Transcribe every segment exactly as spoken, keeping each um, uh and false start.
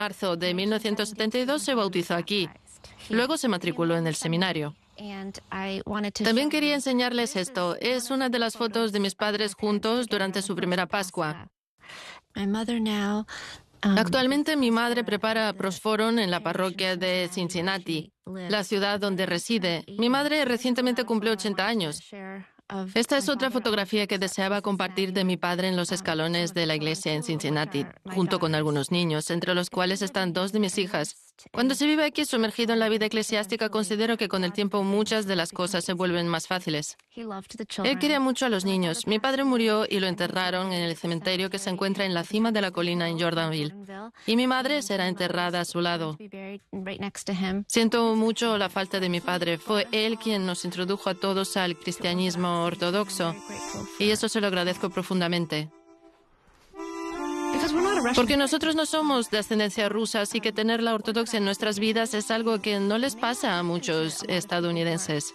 marzo de mil novecientos setenta y dos se bautizó aquí. Luego se matriculó en el seminario. También quería enseñarles esto. Es una de las fotos de mis padres juntos durante su primera Pascua. Actualmente mi madre prepara Prosforon en la parroquia de Cincinnati, la ciudad donde reside. Mi madre recientemente cumplió ochenta años. Esta es otra fotografía que deseaba compartir de mi padre en los escalones de la iglesia en Cincinnati, junto con algunos niños, entre los cuales están dos de mis hijas. Cuando se vive aquí sumergido en la vida eclesiástica, considero que con el tiempo muchas de las cosas se vuelven más fáciles. Él quería mucho a los niños. Mi padre murió y lo enterraron en el cementerio que se encuentra en la cima de la colina en Jordanville. Y mi madre será enterrada a su lado. Siento mucho la falta de mi padre. Fue él quien nos introdujo a todos al cristianismo ortodoxo. Y eso se lo agradezco profundamente. Porque nosotros no somos de ascendencia rusa, así que tener la ortodoxia en nuestras vidas es algo que no les pasa a muchos estadounidenses.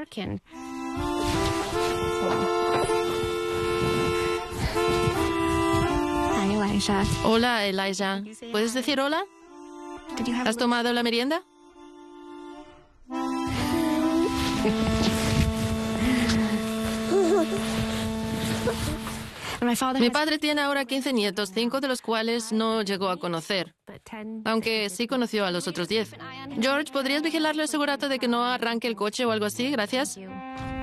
Hola, Elijah. ¿Puedes decir hola? ¿Has tomado la merienda? Mi padre tiene ahora quince nietos, cinco de los cuales no llegó a conocer, aunque sí conoció a los otros diez. George, ¿podrías vigilarle el segurato de que no arranque el coche o algo así? Gracias.